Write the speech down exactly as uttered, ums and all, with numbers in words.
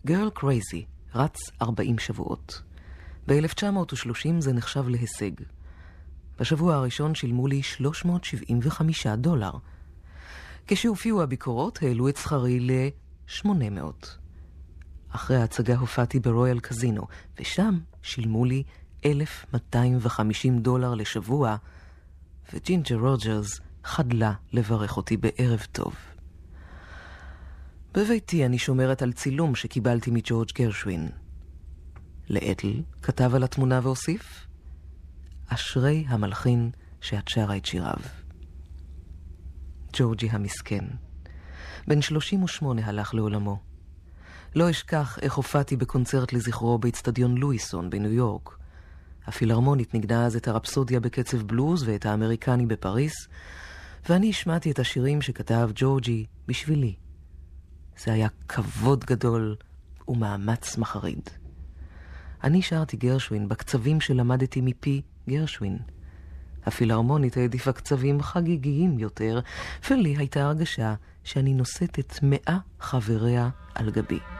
Girl Crazy רץ ארבעים שבועות. ב-אלף תשע מאות ושלושים זה נחשב להישג. בשבוע הראשון שילמו לי שלוש מאות שבעים וחמישה דולר. כשהופיעו הביקורות העלו את שכרי ל-שמונה מאות. אחרי ההצגה הופעתי ברויאל קזינו, ושם שילמו לי אלף מאתיים וחמישים דולר לשבוע, וג'ינג'ר רוג'רס חדלה לברך אותי בערב טוב. בביתי אני שומרת על צילום שקיבלתי מג'ורג' גרשווין. לאתל כתב על התמונה והוסיף, אשרי המלחין שאת שרה את שיריו. ג'ורג'י המסכן. בן שלושים ושמונה הלך לעולמו. לא אשכח איך הופעתי בקונצרט לזכרו באצטדיון לואיסון בניו יורק. הפילהרמונית נגנה אז את הרפסודיה בקצב בלוז ואת האמריקני בפריס, ואני השמעתי את השירים שכתב ג'ורג'י בשבילי. זה היה כבוד גדול ומאמץ מחריד. אני שרתי גרשווין בקצבים שלמדתי מפי גרשווין. הפילהרמונית העדיפה קצבים חגיגיים יותר, ולי הייתה הרגשה שאני נושאת את מאה חבריה על גבי.